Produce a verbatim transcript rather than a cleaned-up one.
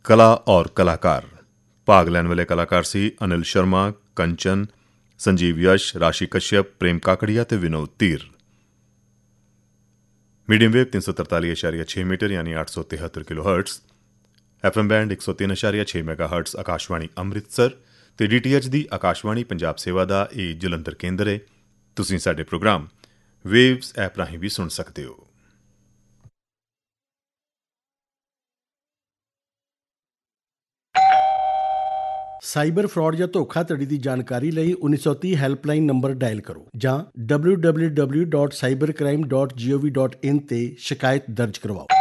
कला और कलाकार। भाग लैन वाले कलाकार सी अनिल शर्मा, कंचन, संजीव यश, राशि कश्यप, प्रेम काकड़िया ते विनोद तीर। मीडियम वेव तीन सौ तरताली इशारिया छह मीटर यानी आठ सौ तिहत्तर kilo hertz, F M band एक सौ तीन इशारिया छह मेगा हर्ट्स आकाशवाणी अमृतसर ਤੇ ਡੀ ਟੀ ਐਚ ਦੀ ਆਕਾਸ਼ਵਾਣੀ ਪੰਜਾਬ ਸੇਵਾ ਦਾ ਇਹ ਜਲੰਧਰ ਕੇਂਦਰ ਹੈ। ਤੁਸੀਂ ਸਾਡੇ ਪ੍ਰੋਗਰਾਮ ਵੇਵਸ ਐਪ ਰਾਹੀਂ ਵੀ ਸੁਣ ਸਕਦੇ ਹੋ। ਸਾਈਬਰ ਫਰਾਡ ਜਾਂ ਧੋਖਾਧੜੀ ਦੀ ਜਾਣਕਾਰੀ ਲਈ ਉੱਨੀ ਸੌ ਤੀਹ ਹੈਲਪਲਾਈਨ ਨੰਬਰ ਡਾਇਲ ਕਰੋ ਜਾਂ W W W dot cyber crime dot ਜੀ ਓ ਵੀ ਡਾਟ ਇਨ ਤੇ ਸ਼ਿਕਾਇਤ ਦਰਜ ਕਰਵਾਓ।